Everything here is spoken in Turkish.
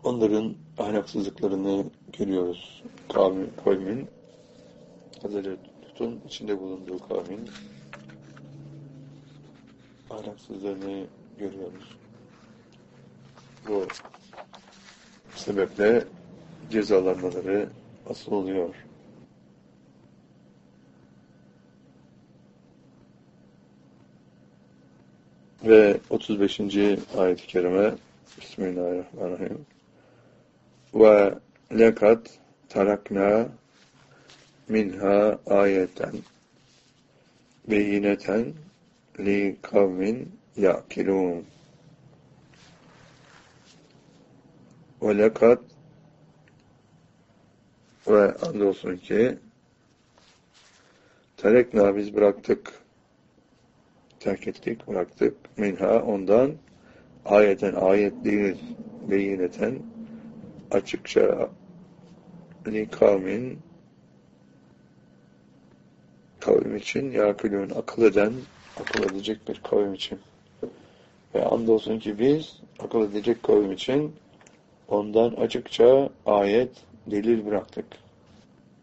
Onların ahlaksızlıklarını görüyoruz. Kavmin, Hazreti Lut'un içinde bulunduğu kavmin ahlaksızlığını görüyoruz. Bu sebeple cezalanmaları asıl oluyor. Ve 35. ayet-i kerime Bismillahirrahmanirrahim. Ve lekat tarakna minha ayeten beyineten li kavmin ya'kilun. Ve lekat ve andolsun ki tarekna biz bıraktık, terk ettik, bıraktık minha ondan ayeten ayet değil beyineten açıkça li kavmin kavim için yakülün akıl edecek bir kavim için. Ve andolsun ki biz akıl edecek kavim için ondan açıkça ayet, delil bıraktık.